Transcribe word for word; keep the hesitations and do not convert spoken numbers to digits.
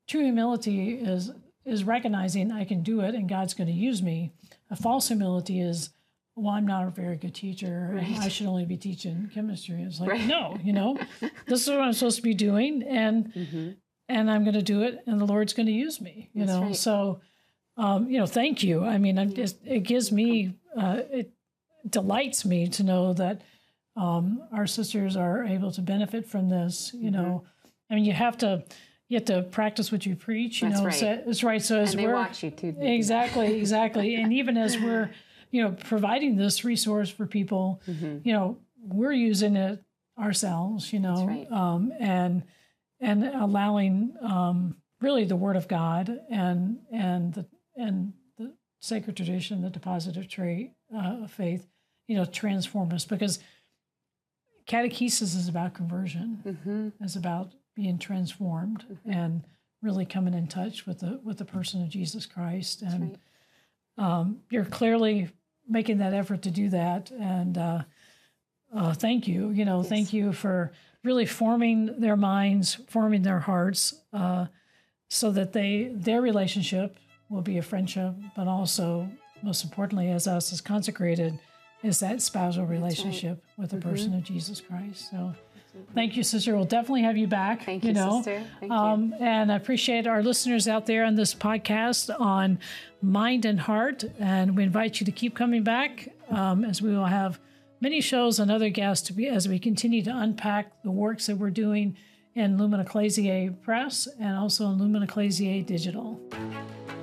true humility is is recognizing I can do it and God's going to use me. A false humility is, well, I'm not a very good teacher. Right. And I should only be teaching chemistry. It's like, Right. no, you know, this is what I'm supposed to be doing, and mm-hmm. and I'm going to do it, and the Lord's going to use me. You That's know, right. so um, you know, thank you. I mean, I'm just, it gives me uh, it delights me to know that um, our sisters are able to benefit from this. You mm-hmm. know, I mean, you have to. You have to practice what you preach, you That's know. right. So, that's right. So as and they we're watch you too. exactly, exactly, and even as we're, you know, providing this resource for people, mm-hmm. you know, we're using it ourselves, you know, right. um, and and allowing um, really the Word of God and and the and the sacred tradition, the depositive trait uh, of faith, you know, transform us, because catechesis is about conversion. Mm-hmm. It's about being transformed mm-hmm. and really coming in touch with the with the person of Jesus Christ. And right. um, you're clearly making that effort to do that. And uh, uh, thank you. You know, yes. Thank you for really forming their minds, forming their hearts, uh, so that they their relationship will be a friendship, but also, most importantly, as us as consecrated, is that spousal relationship right. with the mm-hmm. person of Jesus Christ. So. Thank you, sister. We'll definitely have you back. Thank you, you know? sister. Thank um, you. And I appreciate our listeners out there on this podcast on mind and heart. And we invite you to keep coming back um, as we will have many shows and other guests to be as we continue to unpack the works that we're doing in Lumen Ecclesiae Press and also in Lumen Ecclesiae Digital.